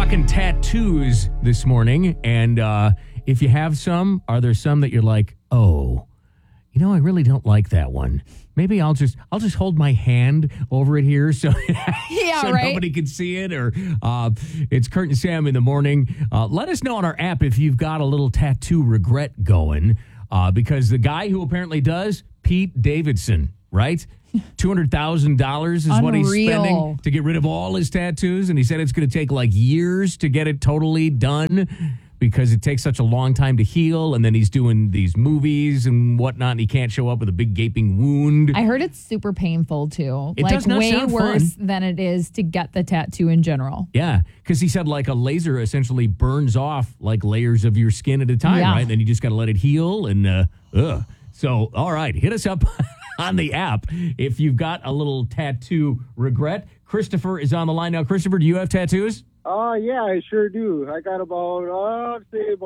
talking tattoos this morning, and if you have some, are there some that you're like, oh, you know, I really don't like that one. Maybe I'll just hold my hand over it here so, so nobody can see it. Or it's Kurt and Sam in the morning. Let us know on our app if you've got a little tattoo regret going, because the guy who apparently does, Pete Davidson, right? $200,000 is what he's spending to get rid of all his tattoos. And he said it's going to take like years to get it totally done because it takes such a long time to heal. And then he's doing these movies and whatnot, and he can't show up with a big gaping wound. I heard it's super painful too. It does not way sound worse fun. than it is to get the tattoo in general. Yeah, because he said like a laser essentially burns off like layers of your skin at a time, right? And then you just got to let it heal. And so, all right, hit us up on the app if you've got a little tattoo regret. Christopher is on the line now. Christopher, do you have tattoos? Yeah, I sure do. I got about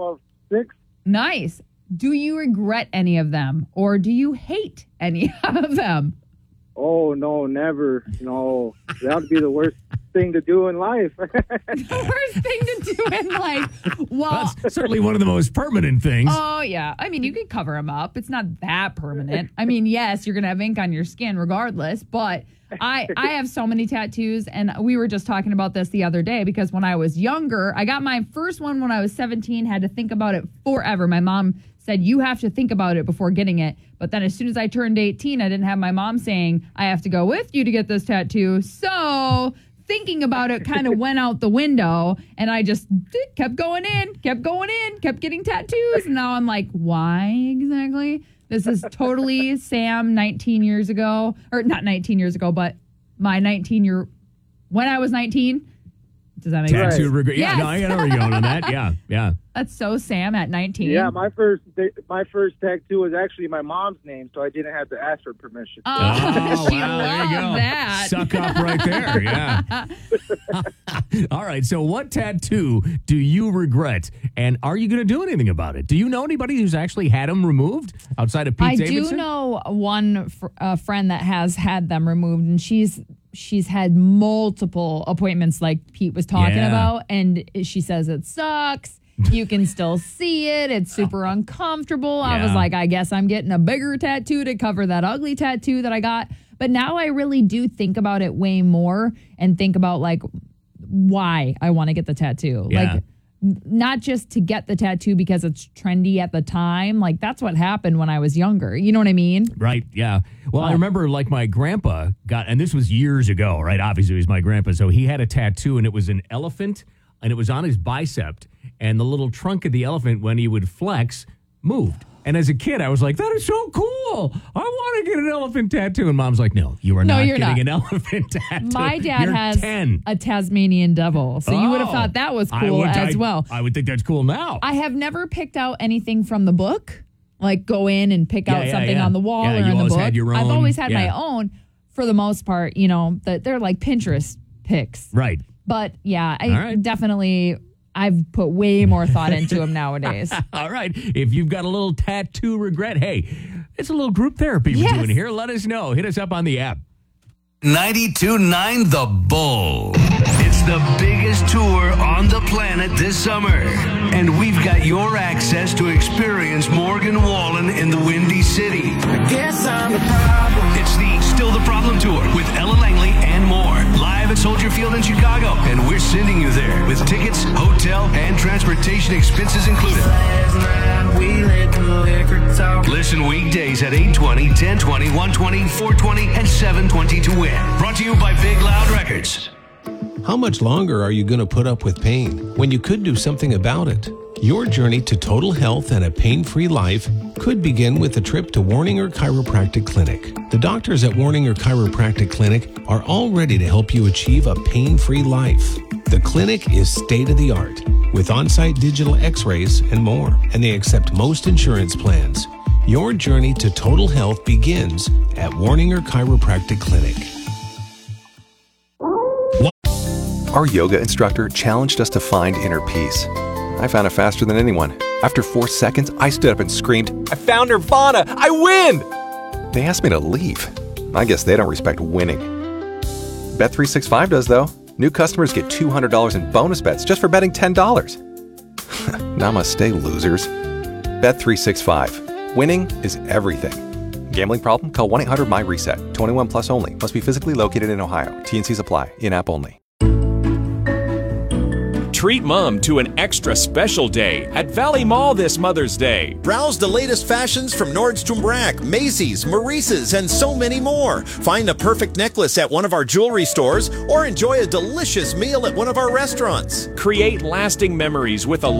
6. Nice. Do you regret any of them, or do you hate any of them? Oh, no, never. No, that would be the worst thing to do in life. The worst thing to do in life. Well, that's certainly one of the most permanent things. Oh, yeah. I mean, you could cover them up. It's not that permanent. I mean, yes, you're going to have ink on your skin regardless, but I have so many tattoos, and we were just talking about this the other day because when I was younger, I got my first one when I was 17, had to think about it forever. My mom said, you have to think about it before getting it. But then as soon as I turned 18, I didn't have my mom saying, I have to go with you to get this tattoo. So thinking about it kind of went out the window, and I just kept going in, kept getting tattoos. And now I'm like, why exactly? This is totally Sam 19 years ago, or not 19 years ago, but my 19-year, when I was 19. Does that make sense? Tattoo regret. Yeah, yes. no, I know where you're going on that. Yeah. That's so Sam at 19. Yeah, my first tattoo was actually my mom's name, so I didn't have to ask for permission. Oh, wow, she there you go. loved that. Suck up right there, yeah. All right, so what tattoo do you regret, and are you going to do anything about it? Do you know anybody who's actually had them removed outside of Pete Davidson? I do know one friend that has had them removed, and she's had multiple appointments like Pete was talking about, and she says it sucks. You can still see it. It's super uncomfortable. I was like, I guess I'm getting a bigger tattoo to cover that ugly tattoo that I got. But now I really do think about it way more and think about like why I want to get the tattoo. Yeah. Like not just to get the tattoo because it's trendy at the time. Like that's what happened when I was younger. You know what I mean? Right, yeah. Well, I remember like my grandpa got, and this was years ago, right? Obviously, it was my grandpa. So he had a tattoo, and it was an elephant, and it was on his bicep. And the little trunk of the elephant, when he would flex, moved. And as a kid, I was like, that is so cool. I want to get an elephant tattoo. And Mom's like, no, you are not getting an elephant tattoo. My dad has 10. a Tasmanian devil. So you would have thought that was cool as well. I would think that's cool now. I have never picked out anything from the book, like go in and pick out something on the wall or in the book. Had your own. I've always had my own for the most part, you know, they're like Pinterest pics. Right. But yeah, I've put way more thought into them nowadays. All right. If you've got a little tattoo regret, hey, it's a little group therapy we're doing here. Let us know. Hit us up on the app. 92.9 The Bull. It's the biggest tour on the planet this summer. And we've got your access to experience Morgan Wallen in the Windy City. I guess I'm the problem. It's the Still the Problem Tour with Ella Langley and more. Live at Soldier Field in Chicago. And we're sending you there with tickets, hotel, and transportation expenses included. Last night we let the liquor talk. Listen weekdays at 8:20, 10:20, 1:20, 4:20, and 7:20 to win. Brought to you by Big Loud Records. How much longer are you going to put up with pain when you could do something about it? Your journey to total health and a pain-free life could begin with a trip to Warninger Chiropractic Clinic. The doctors at Warninger Chiropractic Clinic are all ready to help you achieve a pain-free life. The clinic is state-of-the-art with on-site digital x-rays and more, and they accept most insurance plans. Your journey to total health begins at Warninger Chiropractic Clinic. Our yoga instructor challenged us to find inner peace. I found it faster than anyone. After 4 seconds, I stood up and screamed, I found Nirvana! I win! They asked me to leave. I guess they don't respect winning. Bet365 does, though. New customers get $200 in bonus bets just for betting $10. Namaste, losers. Bet365. Winning is everything. Gambling problem? Call 1-800-MY-RESET. 21 plus only. Must be physically located in Ohio. T&Cs apply. In-app only. Treat Mom to an extra special day at Valley Mall this Mother's Day. Browse the latest fashions from Nordstrom Rack, Macy's, Maurice's, and so many more. Find the perfect necklace at one of our jewelry stores or enjoy a delicious meal at one of our restaurants. Create lasting memories with a